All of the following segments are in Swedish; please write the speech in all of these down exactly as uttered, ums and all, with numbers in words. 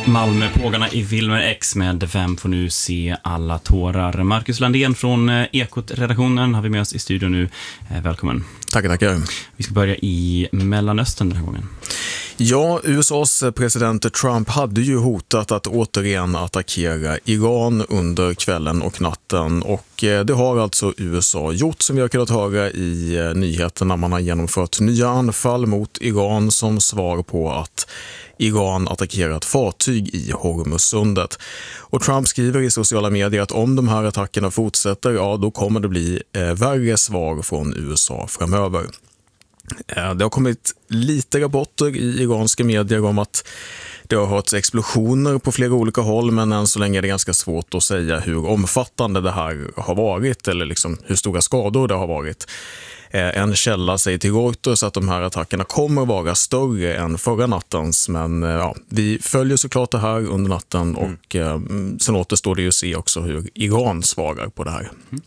Malmöpågarna i Wilmer X med Vem får nu se alla tårar. Marcus Landén från Ekot-redaktionen har vi med oss i studion nu. Välkommen. Tackar, tackar. Vi ska börja i Mellanöstern den här gången. Ja, U S A:s president Trump hade ju hotat att återigen attackera Iran under kvällen och natten. Och det har alltså U S A gjort, som vi har kunnat höra i nyheterna. Man har genomfört nya anfall mot Iran som svar på att Iran attackerat fartyg i Hormuzsundet. Och Trump skriver i sociala medier att om de här attackerna fortsätter, ja då kommer det bli eh, värre svar från U S A framöver. Eh, det har kommit lite rapporter i iranska medier om att det har hörts explosioner på flera olika håll, men än så länge är det ganska svårt att säga hur omfattande det här har varit eller liksom hur stora skador det har varit. En källa säger till Reuters att de här attackerna kommer vara större än förra nattens, men ja, vi följer såklart det här under natten och mm. sen återstår det ju att se också hur Iran svarar på det här. Mm.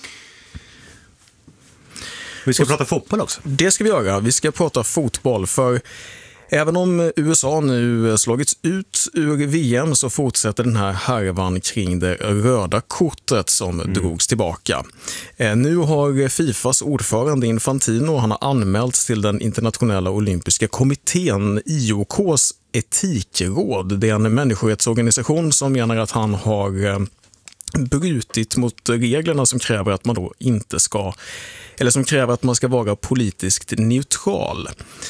Vi ska och, prata fotboll också. Det ska vi göra. Vi ska prata fotboll, för även om U S A nu slagits ut ur V M så fortsätter den här härvan kring det röda kortet som mm. drogs tillbaka. Nu har Fifas ordförande Infantino, han har anmälts till den internationella olympiska kommittén, I O K:s etikråd. Det är en människorättsorganisation som menar att han har brutit mot reglerna som kräver att man då inte ska, eller som kräver att man ska vara politiskt neutral.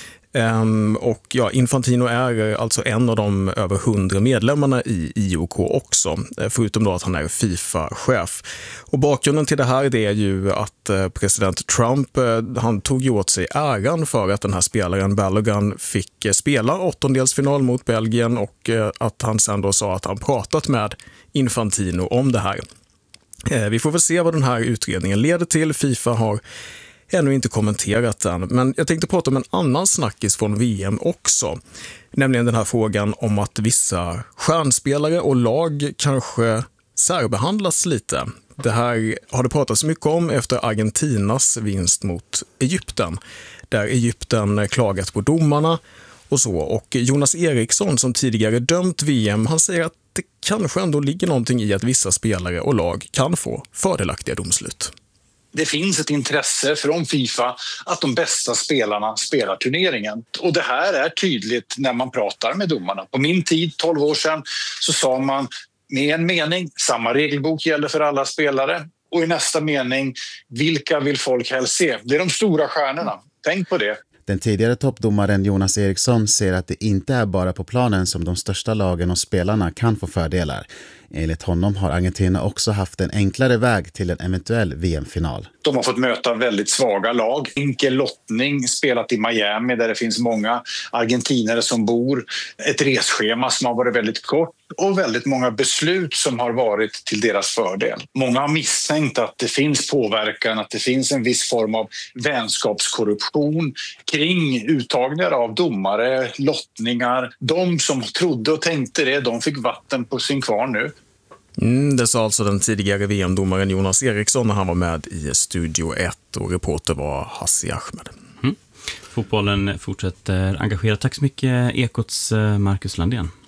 Um, och ja, Infantino är alltså en av de över hundra medlemmarna i I O K också, förutom då att han är FIFA-chef. Och bakgrunden till det här det är ju att eh, president Trump eh, han tog ju åt sig äran för att den här spelaren Balogun fick eh, spela åttondelsfinal mot Belgien och eh, att han sen då sa att han pratat med Infantino om det här. Eh, vi får väl se vad den här utredningen leder till. FIFA har ännu inte kommenterat den, men jag tänkte prata om en annan snackis från V M också. Nämligen den här frågan om att vissa stjärnspelare och lag kanske särbehandlas lite. Det här har det pratats mycket om efter Argentinas vinst mot Egypten, där Egypten klagat på domarna och så. Och Jonas Eriksson som tidigare dömt V M, han säger att det kanske ändå ligger någonting i att vissa spelare och lag kan få fördelaktiga domslut. Det finns ett intresse från FIFA att de bästa spelarna spelar turneringen. Och det här är tydligt när man pratar med domarna. På min tid, tolv år sedan, så sa man med en mening, samma regelbok gäller för alla spelare. Och i nästa mening, vilka vill folk helst se? Det är de stora stjärnorna. Tänk på det. Den tidigare toppdomaren Jonas Eriksson ser att det inte är bara på planen som de största lagen och spelarna kan få fördelar. Enligt honom har Argentina också haft en enklare väg till en eventuell V M-final. De har fått möta väldigt svaga lag. Enkel lottning, spelat i Miami där det finns många argentinare som bor. Ett resschema som har varit väldigt kort och väldigt många beslut som har varit till deras fördel. Många har misstänkt att det finns påverkan, att det finns en viss form av vänskapskorruption kring uttagningar av domare, lottningar. De som trodde och tänkte det, de fick vatten på sin kvarn nu. Mm, det sa alltså den tidigare V M-domaren Jonas Eriksson när han var med i Studio ett och reporter var Hassi Ahmed. Mm. Fotbollen fortsätter engagera. Tack så mycket Ekots Marcus Landén.